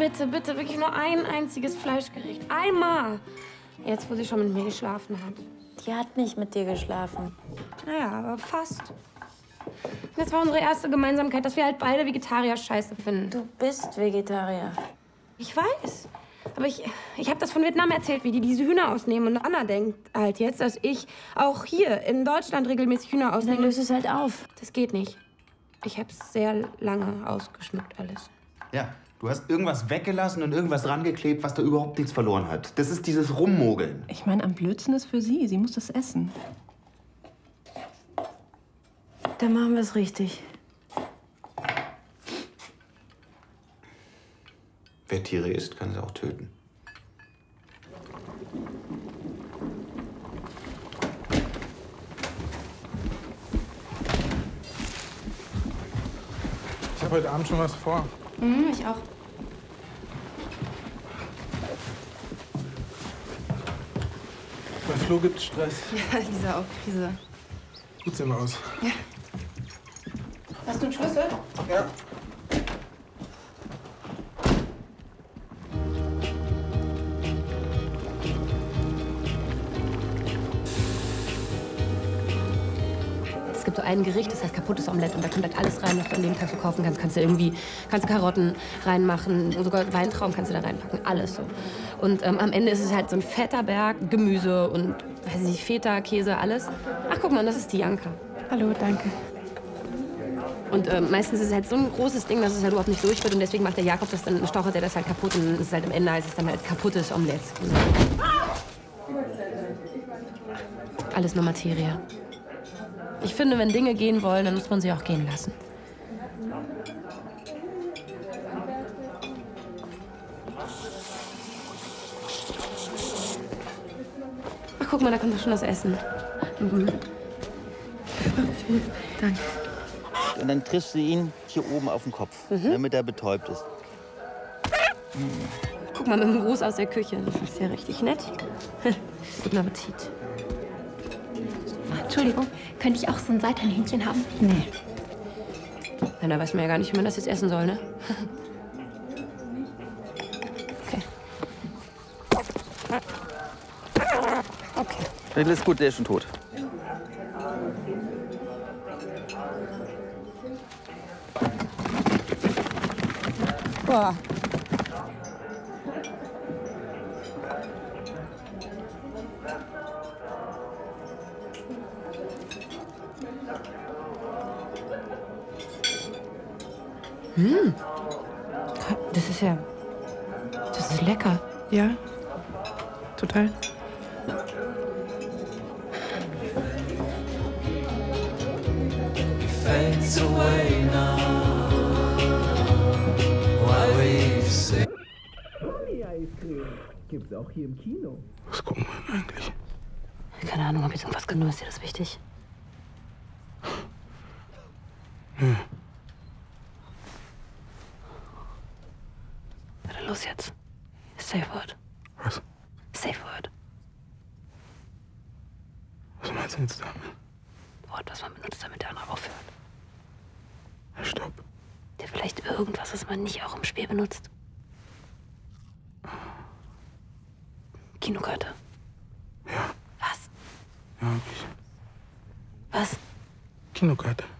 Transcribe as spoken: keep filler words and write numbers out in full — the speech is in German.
bitte, bitte, wirklich nur ein einziges Fleischgericht. Einmal. Jetzt, wo sie schon mit mir geschlafen hat. Die hat nicht mit dir geschlafen. Naja, aber fast. Das war unsere erste Gemeinsamkeit, dass wir halt beide Vegetarier scheiße finden. Du bist Vegetarier. Ich weiß. Aber ich, ich habe das von Vietnam erzählt, wie die diese Hühner ausnehmen. Und Anna denkt halt jetzt, dass ich auch hier in Deutschland regelmäßig Hühner ausnehme. Dann löst es halt auf. Das geht nicht. Ich habe es sehr lange ausgeschmückt alles. Ja, du hast irgendwas weggelassen und irgendwas rangeklebt, was da überhaupt nichts verloren hat. Das ist dieses Rummogeln. Ich meine, am blödsten ist für sie. Sie muss das essen. Dann machen wir es richtig. Wer Tiere isst, kann sie auch töten. Ich habe heute Abend schon was vor. Mhm, ich auch. Bei Flo gibt Stress. Ja, Lisa auch Krise. Gut sehen wir aus. Ja. Hast du einen Schlüssel? Ja. Es gibt so ein Gericht, das heißt kaputtes Omelett. Und da kommt halt alles rein, was du an dem Tag so kaufen kannst. Kannst du irgendwie, kannst du Karotten reinmachen, sogar Weintrauben kannst du da reinpacken. Alles so. Und ähm, am Ende ist es halt so ein fetter Berg Gemüse und, weiß ich nicht, Feta, Käse, alles. Ach, guck mal, das ist die Janka. Hallo, danke. Und äh, meistens ist es halt so ein großes Ding, dass es halt überhaupt nicht durch wird. Und deswegen macht der Jakob das dann, stauchert er das halt kaputt. Und dann ist es halt am Ende heißt es dann halt kaputtes Omelett. Alles nur Materie. Ich finde, wenn Dinge gehen wollen, dann muss man sie auch gehen lassen. Ach, guck mal, da kommt doch schon das Essen. Mhm. Danke. Und dann triffst du ihn hier oben auf den Kopf, Mhm. damit er betäubt ist. Guck mal, mit dem Gruß aus der Küche. Das ist ja richtig nett. Guten Appetit. Entschuldigung, könnte ich auch so ein Seitanhähnchen haben? Nee. Ja, da weiß man ja gar nicht, wie man das jetzt essen soll, ne? Okay. Okay. Alles gut, der ist schon tot. Boah. Hm. Das ist ja... Das ist lecker. Ja, total. Fades away now. While we sing. Gibt's auch hier im Kino. Was gucken wir eigentlich? Keine Ahnung, ob jetzt irgendwas genommen ist dir das wichtig? Hm. Na dann los jetzt. Safe Word. Was? Safe Word. Was meinst du jetzt damit? Wort, was man benutzt, damit der andere aufhört. Stopp. Der vielleicht irgendwas, was man nicht auch im Spiel benutzt. Kinokarte. Ja. Was? Ja, hab ich. Was? Kinokarte.